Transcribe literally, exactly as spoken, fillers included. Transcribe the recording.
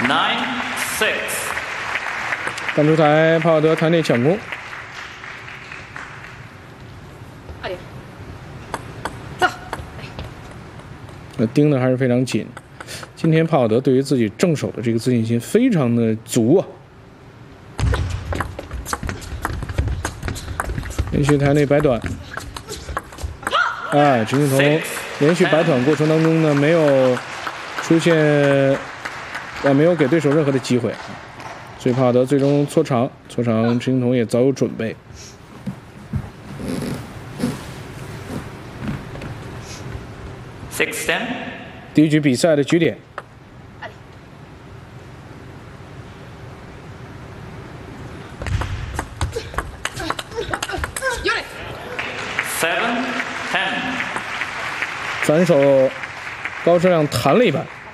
Nine six。 单出台，帕瓦德台内抢攻。那盯的还是非常紧。今天帕瓦德对于自己正手的这个自信心非常的足啊。连续台内摆短。哎，陈靖童连续摆短过程当中呢，没有出现，啊，没有给对手任何的机会，所以帕瓦德最终搓长，搓长，陈靖童也早有准备。 Six ten。 第一局比赛的局点。 Seven ten。 反手高质量弹了一板。